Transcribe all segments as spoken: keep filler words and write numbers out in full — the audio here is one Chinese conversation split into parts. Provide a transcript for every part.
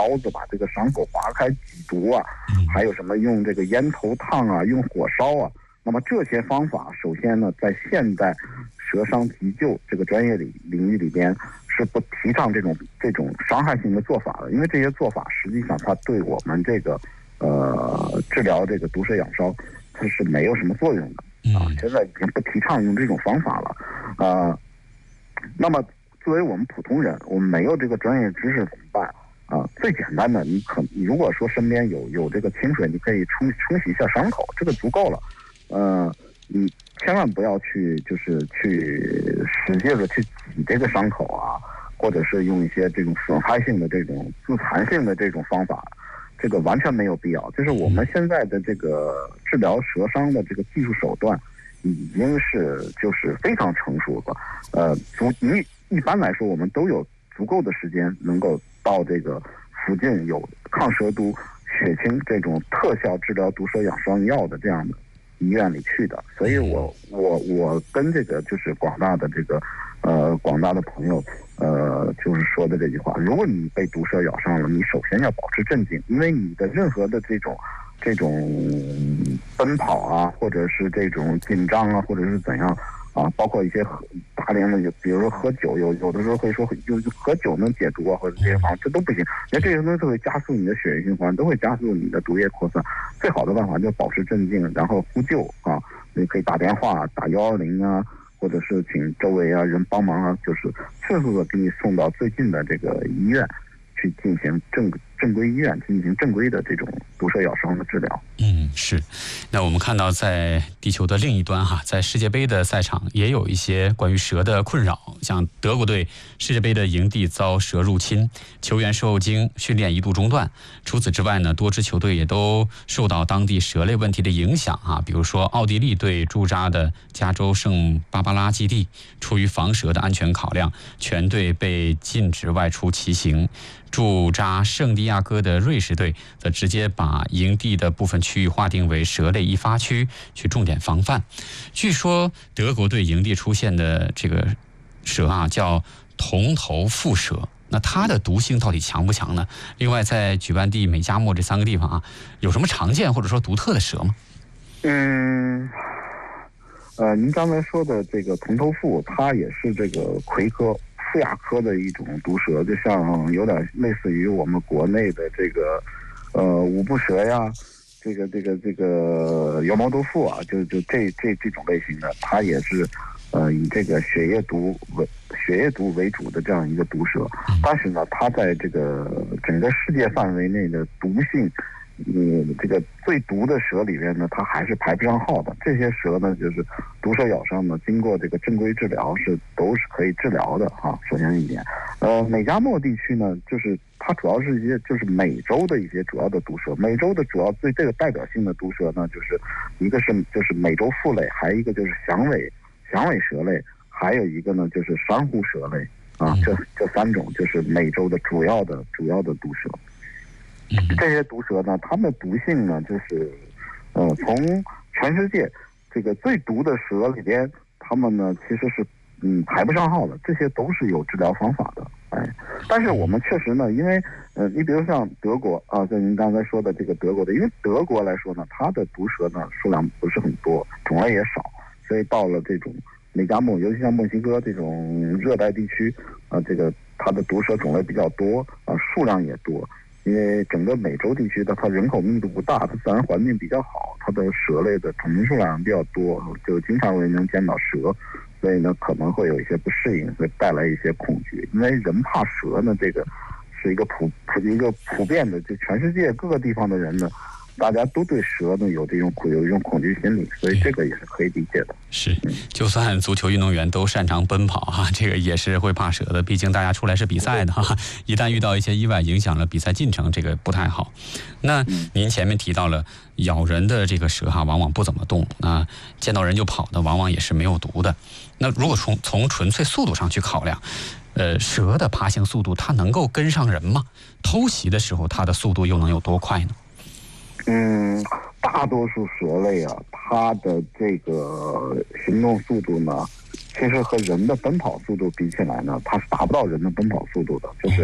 刀子把这个伤口划开挤毒啊，还有什么用这个烟头烫啊，用火烧啊。那么这些方法，首先呢，在现代蛇伤急救这个专业领领域里边是不提倡这种这种伤害性的做法的，因为这些做法实际上它对我们这个呃治疗这个毒蛇咬伤它是没有什么作用的啊。现在已经不提倡用这种方法了啊、呃。那么作为我们普通人，我们没有这个专业知识怎么办啊？最简单的，你可你如果说身边有有这个清水，你可以冲冲洗一下伤口，这个足够了。呃，你千万不要去就是去使劲的去挤这个伤口啊，或者是用一些这种损害性的这种自残性的这种方法，这个完全没有必要。就是我们现在的这个治疗蛇伤的这个技术手段已经是就是非常成熟了。呃，足一一般来说，我们都有足够的时间能够到这个附近有抗蛇毒、血清这种特效治疗毒蛇养伤药的这样的医院里去的。所以我我我跟这个就是广大的这个呃广大的朋友呃就是说的这句话，如果你被毒蛇咬伤了，你首先要保持镇静，因为你的任何的这种这种奔跑啊，或者是这种紧张啊，或者是怎样啊，包括一些喝大量的，比如说喝酒，有有的时候会说就喝酒能解毒啊，或者这些方法，这都不行。因为这些东西都会加速你的血液循环，都会加速你的毒液扩散。最好的办法就是保持镇静，然后呼救啊，你可以打电话打幺二零啊，或者是请周围啊人帮忙啊，就是迅速的给你送到最近的这个医院去进行正正规医院进行正规的这种毒蛇咬伤的治疗。 嗯，是。那我们看到在地球的另一端哈，在世界杯的赛场也有一些关于蛇的困扰，像德国队世界杯的营地遭蛇入侵，球员受惊，训练一度中断。除此之外呢，多支球队也都受到当地蛇类问题的影响啊，比如说奥地利队驻扎的加州圣巴巴拉基地，出于防蛇的安全考量，全队被禁止外出骑行。驻扎圣地亚哥的瑞士队则直接把营地的部分区域划定为蛇类易发区，去重点防范。据说德国队营地出现的这个蛇啊，叫铜头腹蛇，那它的毒性到底强不强呢？另外，在举办地、美加墨这三个地方啊，有什么常见或者说独特的蛇吗？ 嗯，呃，您刚才说的这个铜头腹，它也是这个葵科腹亚科的一种毒蛇，就像有点类似于我们国内的这个呃五步蛇呀，这个这个这个油毛豆腐啊，就就这这这种类型的，它也是呃以这个血液毒为血液毒为主的这样一个毒蛇，但是呢，它在这个整个世界范围内的毒性。嗯，这个最毒的蛇里面呢，它还是排不上号的。这些蛇呢，就是毒蛇咬伤呢，经过这个正规治疗是都是可以治疗的哈。首先一点，呃，美加墨地区呢，就是它主要是一些就是美洲的一些主要的毒蛇。美洲的主要最这个代表性的毒蛇呢，就是一个是就是美洲腹类，还有一个就是响尾响尾蛇类，还有一个呢就是珊瑚蛇类啊。这这三种就是美洲的主要的主要的毒蛇。这些毒蛇呢，它们的毒性呢，就是，呃，从全世界这个最毒的蛇里边，它们呢其实是嗯排不上号的。这些都是有治疗方法的，哎，但是我们确实呢，因为呃，你比如像德国啊，像您刚才说的这个德国的，因为德国来说呢，它的毒蛇呢数量不是很多，种类也少，所以到了这种美加墨，尤其像墨西哥这种热带地区啊，这个它的毒蛇种类比较多啊，数量也多。因为整个美洲地区的它人口密度不大，它自然环境比较好，它的蛇类的种群数量比较多，就经常会能见到蛇，所以呢可能会有一些不适应，会带来一些恐惧。因为人怕蛇呢，这个是一个普普一个普遍的，就全世界各个地方的人呢，大家都对蛇呢有这种有一种恐惧心理，所以这个也是可以理解的。 是，就算足球运动员都擅长奔跑哈，这个也是会怕蛇的。毕竟大家出来是比赛的哈，一旦遇到一些意外，影响了比赛进程，这个不太好。那您前面提到了咬人的这个蛇哈，往往不怎么动，那见到人就跑的，往往也是没有毒的。那如果从从纯粹速度上去考量，呃，蛇的爬行速度它能够跟上人吗？偷袭的时候它的速度又能有多快呢？ 嗯，大多数蛇类啊，它的这个行动速度呢，其实和人的奔跑速度比起来呢，它是达不到人的奔跑速度的。就是，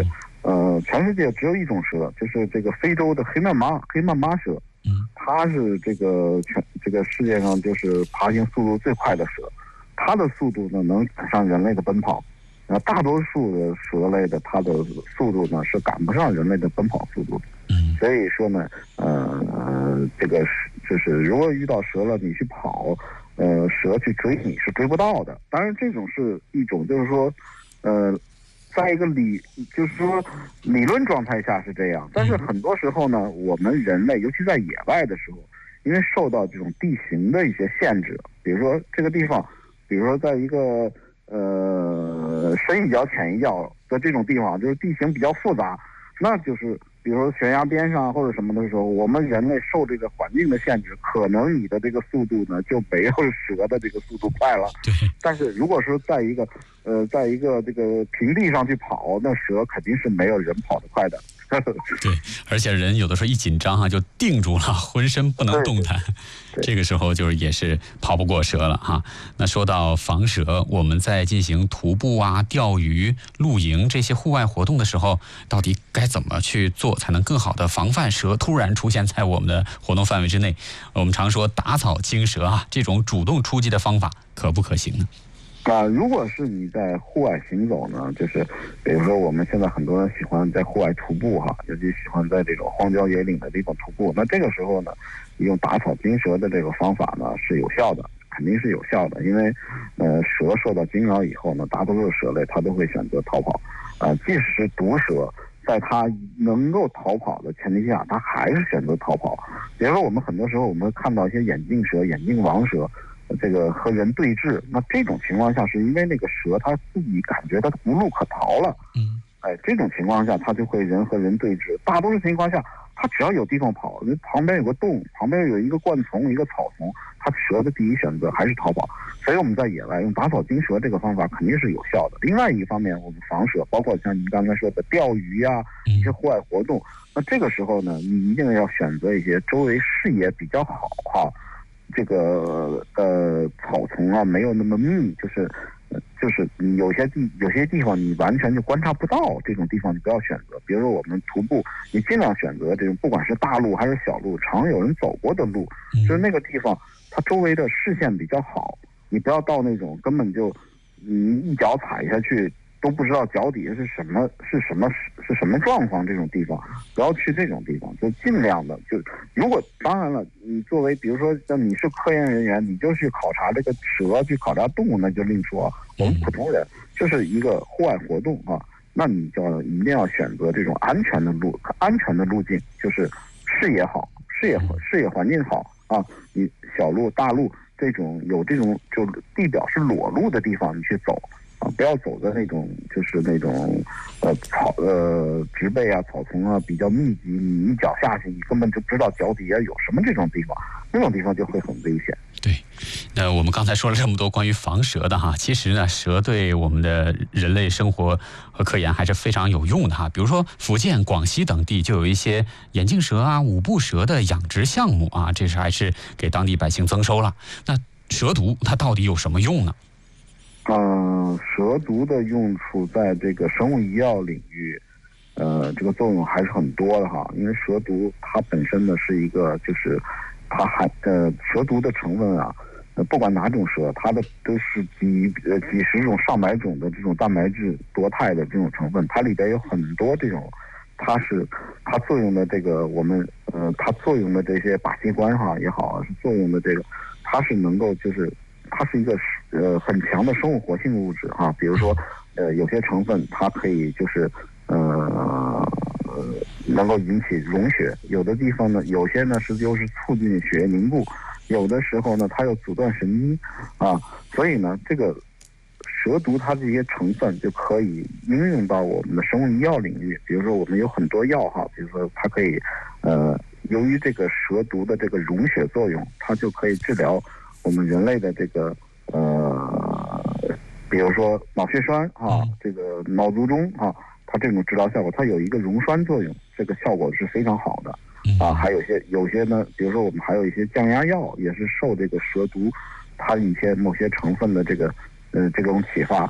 呃，全世界只有一种蛇，就是这个非洲的黑曼麻黑曼麻蛇。 嗯， 它是这个全这个世界上就是爬行速度最快的蛇，它的速度呢能赶上人类的奔跑。那大多数的蛇类的它的速度呢是赶不上人类的奔跑速度的。 嗯， 所以说呢，呃，这个是就是如果遇到蛇了，你去跑，呃，蛇去追你是追不到的。当然，这种是一种就是说，呃。在一个理，就是说理论状态下是这样，但是很多时候呢，我们人类，尤其在野外的时候，因为受到这种地形的一些限制，比如说这个地方，比如说在一个呃深一脚浅一脚的这种地方，就是地形比较复杂，那就是比如说悬崖边上或者什么的时候，我们人类受这个环境的限制，可能你的这个速度呢就没有蛇的这个速度快了。 对。 但是如果说在一个呃，在一个这个平地上去跑，那蛇肯定是没有人跑得快的。 对，而且人有的时候一紧张哈、啊，就定住了，浑身不能动弹，这个时候就是也是跑不过蛇了哈、啊。那说到防蛇，我们在进行徒步啊、钓鱼、露营这些户外活动的时候，到底该怎么去做，才能更好的防范蛇突然出现在我们的活动范围之内？我们常说打草惊蛇啊，这种主动出击的方法可不可行呢？ 啊，如果是你在户外行走呢，就是比如说我们现在很多人喜欢在户外徒步哈，尤其喜欢在这种荒郊野岭的地方徒步。那这个时候呢，用打草惊蛇的这个方法呢是有效的，肯定是有效的。因为呃，蛇受到惊扰以后呢，大多数蛇类它都会选择逃跑。啊、呃，即使是毒蛇，在它能够逃跑的前提下，它还是选择逃跑。比如说我们很多时候我们会看到一些眼镜蛇、眼镜王蛇。这个和人对峙，那这种情况下是因为那个蛇它自己感觉它无路可逃了， 嗯， 哎，这种情况下它就会人和人对峙。大多数情况下，它只要有地方跑，因为旁边有个洞，旁边有一个灌丛、一个草丛，它蛇的第一选择还是逃跑。所以我们在野外用打草惊蛇这个方法肯定是有效的。另外一方面，我们防蛇，包括像您刚才说的钓鱼呀、啊，一些户外活动，那这个时候呢，你一定要选择一些周围视野比较好哈。这个呃草丛啊没有那么密，就是就是有些地有些地方你完全就观察不到，这种地方你不要选择。比如说我们徒步，你尽量选择这种不管是大路还是小路，常有人走过的路，就是那个地方它周围的视线比较好，你不要到那种根本就你一脚踩下去都不知道脚底下是什么是什么是什么状况，这种地方不要去这种地方，就尽量的就如果当然了，你作为比如说像你是科研人员，你就去考察这个蛇，去考察动物，那就另说。我们普通人就是一个户外活动啊，那你就要一定要选择这种安全的路安全的路径，就是视野好，视野视野环境好啊，你小路大路这种有这种就地表是裸露的地方你去走。啊，不要走的那种，就是那种，呃，草呃植被啊、草丛啊比较密集，你一脚下去，你根本就不知道脚底下有什么这种地方，那种地方就会很危险。 对，那我们刚才说了这么多关于防蛇的哈，其实呢，蛇对我们的人类生活和科研还是非常有用的哈。比如说福建、广西等地就有一些眼镜蛇啊、五步蛇的养殖项目啊，这是还是给当地百姓增收了。那蛇毒它到底有什么用呢？ 嗯，蛇毒的用处在这个生物医药领域，呃，这个作用还是很多的哈。因为蛇毒它本身呢是一个，就是它含呃蛇毒的成分啊，呃不管哪种蛇，它的都是几呃几十种、上百种的这种蛋白质多肽的这种成分，它里边有很多这种，它是它作用的这个我们呃它作用的这些靶器官哈也好，是作用的这个，它是能够就是。它是一个呃很强的生物活性物质哈，比如说呃有些成分它可以就是呃能够引起溶血，有的地方呢有些呢是就是促进血液凝固，有的时候呢它又阻断神经啊，所以呢这个蛇毒它这些成分就可以应用到我们的生物医药领域，比如说我们有很多药哈，比如说它可以呃由于这个蛇毒的这个溶血作用，它就可以治疗。我们人类的这个呃，比如说脑血栓啊，这个脑卒中啊，它这种治疗效果，它有一个溶栓作用，这个效果是非常好的啊。还有些有些呢，比如说我们还有一些降压药，也是受这个蛇毒它一些某些成分的这个呃这种启发，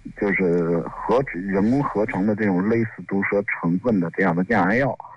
就是合人工合成的这种类似毒蛇成分的这样的降压药。